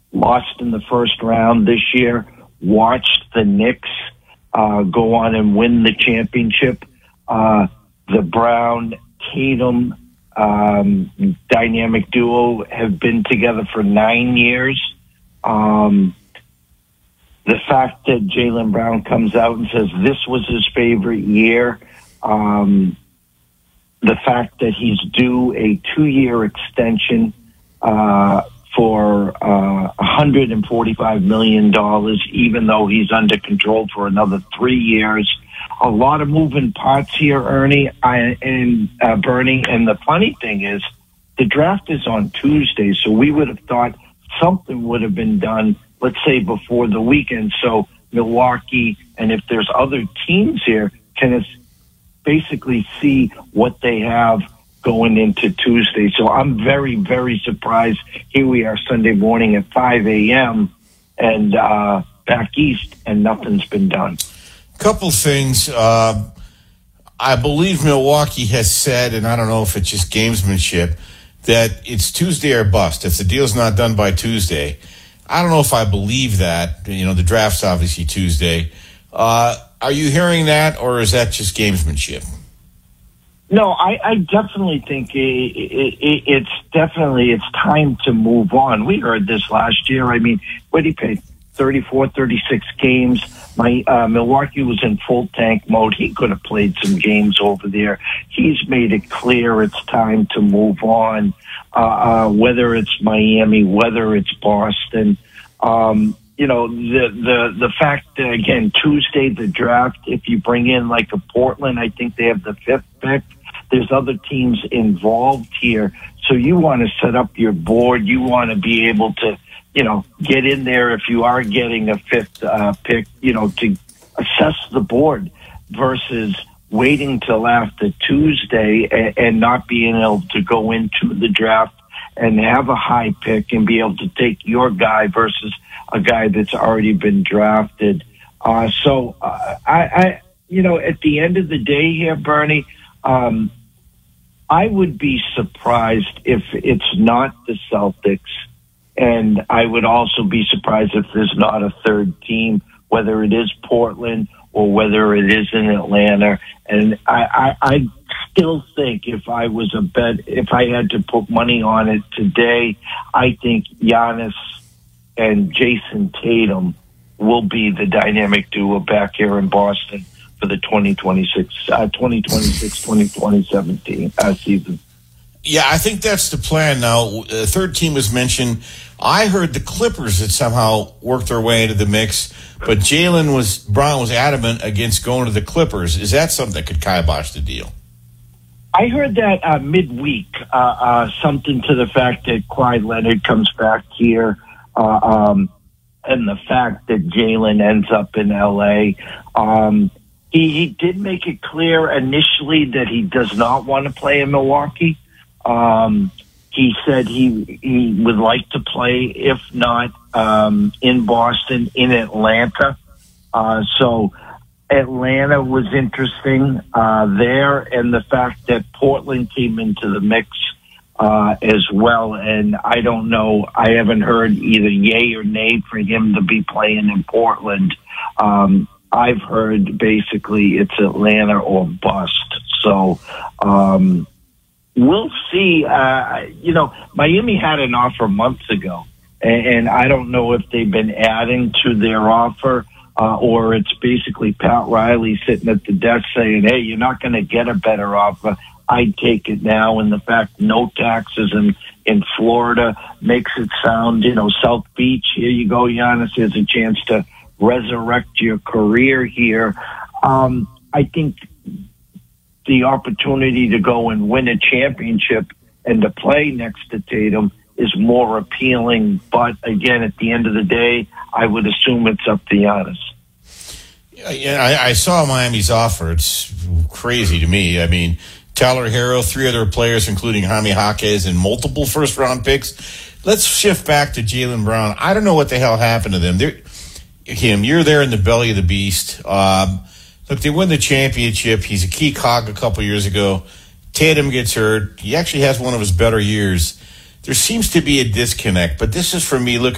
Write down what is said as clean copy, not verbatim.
lost in the first round this year, watched the Knicks go on and win the championship. The Brown-Tatum dynamic duo have been together for 9 years. The fact that Jaylen Brown comes out and says this was his favorite year, the fact that he's due a 2-year extension for $145 million, even though he's under control for another 3 years. A lot of moving parts here, Bernie. And the funny thing is, the draft is on Tuesday, so we would have thought something would have been done, let's say, before the weekend. So Milwaukee, and if there's other teams here, can basically see what they have going into Tuesday. So I'm very, very surprised. Here we are Sunday morning at 5 a.m. and back east, and nothing's been done. Couple things. I believe Milwaukee has said, and I don't know if it's just gamesmanship, that it's Tuesday or bust. If the deal's not done by Tuesday, I don't know if I believe that. The draft's obviously Tuesday. Are you hearing that, or is that just gamesmanship? No, I definitely think it's time to move on. We heard this last year. I mean, what he paid 34, 36 games. Milwaukee was in full tank mode. He could have played some games over there. He's made it clear it's time to move on. Whether it's Miami, whether it's Boston. The fact that, again, Tuesday, the draft, if you bring in like a Portland, I think they have the 5th pick. There's other teams involved here. So you want to set up your board. You want to be able to, get in there if you are getting a 5th pick, to assess the board versus waiting till after Tuesday and not being able to go into the draft and have a high pick and be able to take your guy versus a guy that's already been drafted. At the end of the day here, Bernie, I would be surprised if it's not the Celtics, and I would also be surprised if there's not a third team, whether it is Portland or whether it is in Atlanta. And I still think if I had to put money on it today, I think Giannis and Jason Tatum will be the dynamic duo back here in Boston for the 2026-2027 season. Yeah, I think that's the plan now. Third team was mentioned. I heard the Clippers had somehow worked their way into the mix, but Brown was adamant against going to the Clippers. Is that something that could kibosh the deal? I heard that midweek, something to the fact that Kawhi Leonard comes back here, and the fact that Jaylen ends up in L.A., He did make it clear initially that he does not want to play in Milwaukee. He said he would like to play, if not in Boston, in Atlanta. So Atlanta was interesting there, and the fact that Portland came into the mix as well. And I don't know, I haven't heard either yay or nay for him to be playing in Portland. I've heard basically it's Atlanta or bust. So we'll see. Miami had an offer months ago, and I don't know if they've been adding to their offer or it's basically Pat Riley sitting at the desk saying, hey, you're not going to get a better offer. I'd take it now. And the fact no taxes in Florida makes it sound, South Beach, here you go, Giannis, here's a chance to resurrect your career here. I think the opportunity to go and win a championship and to play next to Tatum is more appealing. But again, at the end of the day, I would assume it's up to Giannis. Yeah, I saw Miami's offer. It's crazy to me. I mean, Tyler Herro, 3 other players, including Jaime Jaquez, and multiple first-round picks. Let's shift back to Jaylen Brown. I don't know what the hell happened to them. You're there in the belly of the beast. Look, they win the championship. He's a key cog a couple years ago. Tatum gets hurt. He actually has one of his better years. There seems to be a disconnect, but this is for me looking